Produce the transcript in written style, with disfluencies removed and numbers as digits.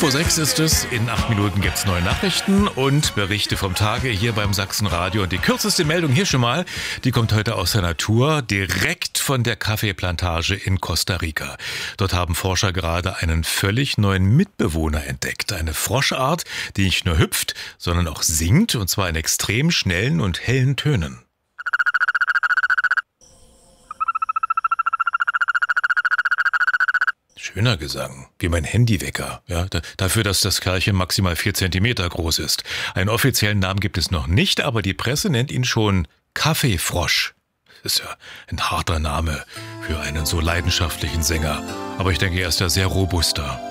5:06 ist es. In 8 Minuten gibt es neue Nachrichten und Berichte vom Tage hier beim Sachsenradio. Und die kürzeste Meldung hier schon mal, die kommt heute aus der Natur, direkt von der Kaffeeplantage in Costa Rica. Dort haben Forscher gerade einen völlig neuen Mitbewohner entdeckt. Eine Froschart, die nicht nur hüpft, sondern auch singt, und zwar in extrem schnellen und hellen Tönen. Schöner Gesang, wie mein Handywecker. Ja, dafür, dass das Kerlchen maximal 4 Zentimeter groß ist. Einen offiziellen Namen gibt es noch nicht, aber die Presse nennt ihn schon Kaffeefrosch. Das ist ja ein harter Name für einen so leidenschaftlichen Sänger. Aber ich denke, er ist da sehr robuster.